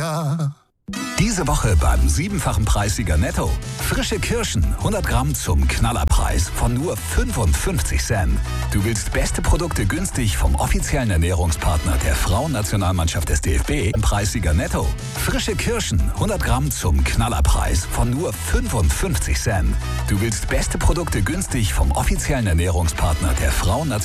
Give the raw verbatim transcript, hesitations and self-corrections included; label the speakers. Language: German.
Speaker 1: lecker.
Speaker 2: Diese Woche beim siebenfachen Preissieger Netto. Frische Kirschen, hundert Gramm zum Knallerpreis von nur fünfundfünfzig Cent. Du willst beste Produkte günstig vom offiziellen Ernährungspartner der Frauennationalmannschaft des D F B im Preissieger Netto. Frische Kirschen, hundert Gramm zum Knallerpreis von nur fünfundfünfzig Cent. Du willst beste Produkte günstig vom offiziellen Ernährungspartner der Frauennationalmannschaft